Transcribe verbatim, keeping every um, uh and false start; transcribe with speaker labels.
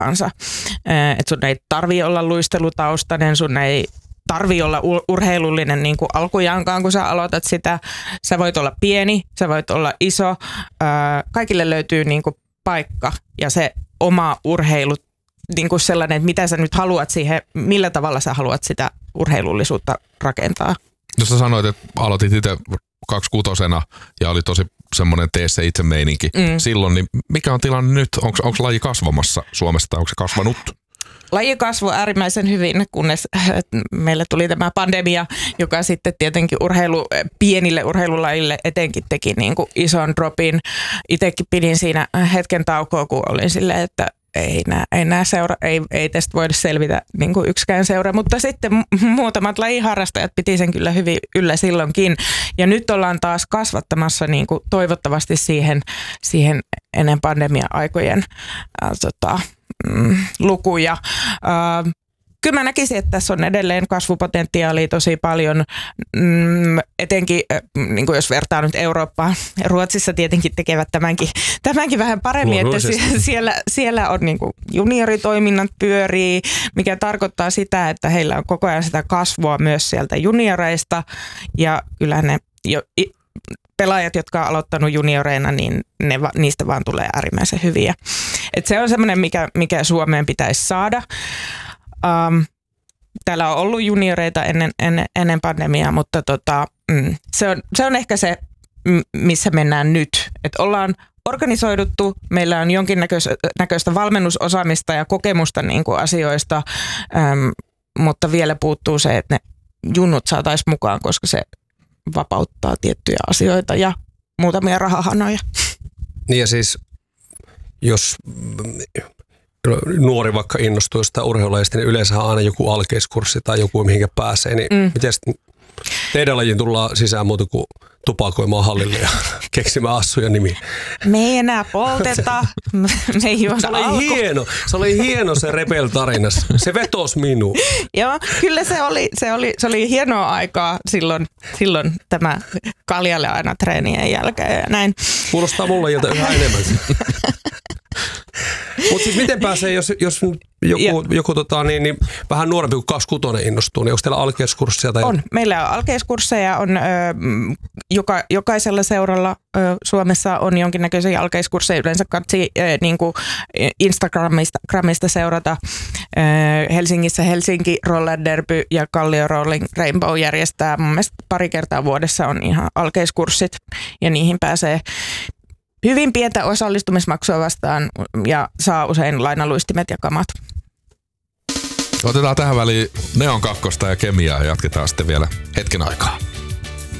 Speaker 1: tahansa. Että sun ei tarvi olla luistelutaustainen, sun ei tarvi olla urheilullinen niin kuin alkujaankaan, kun sä aloitat sitä. Sä voit olla pieni, sä voit olla iso. Kaikille löytyy niin kuin paikka ja se oma urheilu, niin kuin sellainen, että mitä sä nyt haluat siihen, millä tavalla sä haluat sitä urheilullisuutta rakentaa.
Speaker 2: Jos sä sanoit, että aloitit itse kaksikutosena ja oli tosi semmoinen tee se itse meininki mm. silloin, niin mikä on tilanne nyt? Onko laji kasvamassa Suomessa tai onko se kasvanut?
Speaker 1: Laji kasvoi äärimmäisen hyvin, kunnes meille tuli tämä pandemia, joka sitten tietenkin urheilu, pienille urheilulajille etenkin teki niin kuin ison dropin. Itsekin pidin siinä hetken taukoa, kun olin silleen, että ei nää, ei nää seura, ei, ei tästä voida selvitä niin kuin yksikään seura, mutta sitten muutamat lajiharrastajat piti sen kyllä hyvin yllä silloinkin. Ja nyt ollaan taas kasvattamassa niin kuin toivottavasti siihen, siihen ennen pandemia-aikojen ää, tota, mm, lukuja. Ää, Kyllä mä näkisin, että tässä on edelleen kasvupotentiaalia tosi paljon, mm, etenkin niin kuin jos vertaa nyt Eurooppaan. Ruotsissa tietenkin tekevät tämänkin, tämänkin vähän paremmin, että siellä, siellä on niin kuin junioritoiminnat pyörii, mikä tarkoittaa sitä, että heillä on koko ajan sitä kasvua myös sieltä junioreista ja kyllä ne jo, pelaajat, jotka on aloittanut junioreina, niin ne, niistä vaan tulee äärimmäisen hyviä. Et se on semmoinen, mikä, mikä Suomeen pitäisi saada. Um, täällä on ollut junioreita ennen, ennen, ennen pandemiaa, mutta tota, mm, se, on, se on ehkä se, missä mennään nyt. Et ollaan organisoiduttu, meillä on jonkinnäköistä valmennusosaamista ja kokemusta niin kuin asioista, um, mutta vielä puuttuu se, että ne junnut saataisiin mukaan, koska se vapauttaa tiettyjä asioita ja muutamia rahahanoja.
Speaker 3: Niin ja siis, jos nuori vaikka innostuu jostain urheilulajista, niin yleensä on aina joku alkeiskurssi tai joku, mihinkä pääsee. Niin mm. miten teidän lajiin tullaan sisään muuta kuin tupakoimaan hallille ja keksimään assuja nimiä?
Speaker 1: Me ei enää polteta. Me ei juoda
Speaker 3: se oli
Speaker 1: alko.
Speaker 3: hieno. Se oli hieno se Rebel-tarinassa. Se vetosi minuun.
Speaker 1: Joo, kyllä se oli, se oli, se oli hienoa aikaa silloin, silloin tämä kaljalle aina treenien jälkeen ja näin.
Speaker 3: Kuulostaa mulle jolta yhä enemmän. Mutta siis miten pääsee, jos, jos joku, joku tota, niin, niin, vähän nuorempi kuin kaksikymmentä innostuu, niin onko teillä alkeiskursseja? Tai...
Speaker 1: On. Meillä on alkeiskursseja. On, ö, joka, jokaisella seuralla ö, Suomessa on jonkinnäköisiä alkeiskursseja. Yleensä katsi ö, niin kuin Instagramista Gramista seurata. Ö, Helsingissä Helsinki Roller Derby ja Kallio Rolling Rainbow järjestää. Mun mielestä pari kertaa vuodessa on ihan alkeiskurssit ja niihin pääsee hyvin pientä osallistumismaksua vastaan ja saa usein lainaluistimet ja kamat.
Speaker 2: Otetaan tähän väliin Neon kakkosta ja kemiaa ja jatketaan sitten vielä hetken aikaa.